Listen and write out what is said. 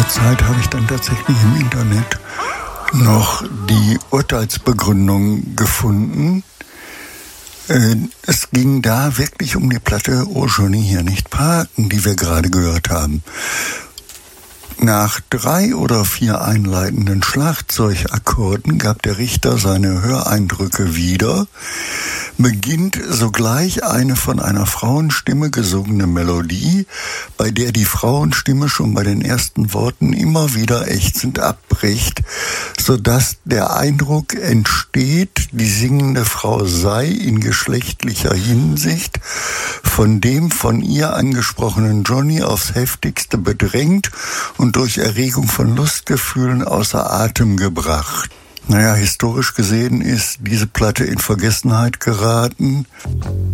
der Zeit habe ich dann tatsächlich im Internet noch die Urteilsbegründung gefunden. Es ging da wirklich um die Platte "Oh Johnny, hier nicht parken", die wir gerade gehört haben. Nach 3 oder 4 einleitenden Schlagzeugakkorden gab der Richter seine Höreindrücke wieder, beginnt sogleich eine von einer Frauenstimme gesungene Melodie, bei der die Frauenstimme schon bei den ersten Worten immer wieder ächzend abbricht, sodass der Eindruck entsteht, die singende Frau sei in geschlechtlicher Hinsicht von dem von ihr angesprochenen Johnny aufs heftigste bedrängt und durch Erregung von Lustgefühlen außer Atem gebracht. Historisch gesehen ist diese Platte in Vergessenheit geraten.